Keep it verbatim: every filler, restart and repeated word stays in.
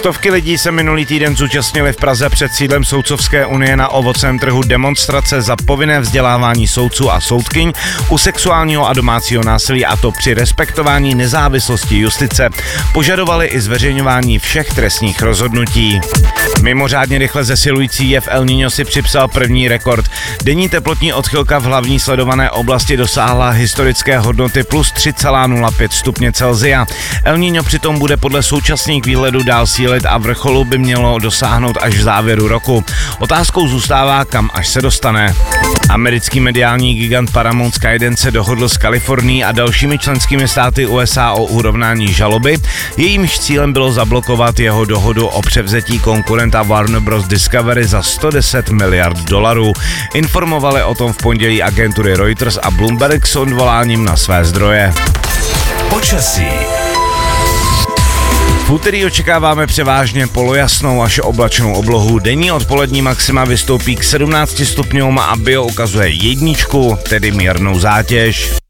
Stovky lidí se minulý týden zúčastnili v Praze před sídlem Soudcovské unie na Ovocném trhu demonstrace za povinné vzdělávání soudců a soudkyň u sexuálního a domácího násilí, a to při respektování nezávislosti justice. Požadovali i zveřejňování všech trestních rozhodnutí. Mimořádně rychle zesilující jev El Niño si připsal první rekord. Denní teplotní odchylka v hlavní sledované oblasti dosáhla historické hodnoty plus tři celá nula pět stupně Celsia. El Niño přitom bude podle současných výhledů dál sílit a vrcholu by mělo dosáhnout až v závěru roku. Otázkou zůstává, kam až se dostane. Americký mediální gigant Paramount Skydance se dohodl s Kalifornií a dalšími členskými státy U S A o urovnání žaloby. Jejímž cílem bylo zablokovat jeho dohodu o převzetí konkurenta Warner Bros. Discovery za sto deset miliard dolarů. Informovali o tom v pondělí agentury Reuters a Bloomberg s odvoláním na své zdroje. Počasí. V úterý očekáváme převážně polojasnou až oblačnou oblohu. Denní odpolední maxima vystoupí k sedmnácti stupňům a bio ukazuje jedničku, tedy mírnou zátěž.